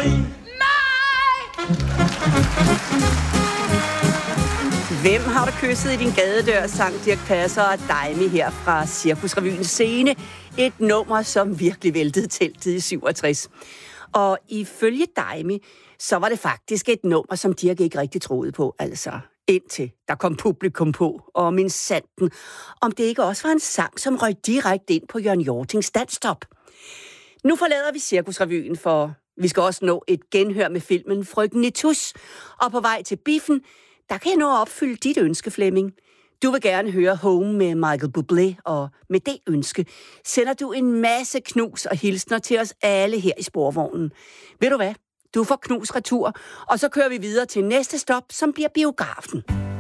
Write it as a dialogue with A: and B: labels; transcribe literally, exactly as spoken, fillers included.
A: Hvem har du kysset i din gadedør, sang Dirch Passer og Daimi her fra Cirkusrevyens scene. Et nummer, som virkelig væltede teltet i syvogtres. Og ifølge Daimi, så var det faktisk et nummer, som Dirch ikke rigtig troede på, altså indtil der kom publikum på. Og min sanden, om det ikke også var en sang, som røg direkte ind på Jørgen Hjortings Danstop. Nu forlader vi Cirkusrevyen, for vi skal også nå et genhør med filmen Frøken Nitous. Og på vej til biffen, der kan jeg nå at opfylde dit ønske, Flemming. Du vil gerne høre Home med Michael Bublé, og med det ønske sender du en masse knus og hilsner til os alle her i sporvognen. Ved du hvad? Du får knus retur, og så kører vi videre til næste stop, som bliver biografen.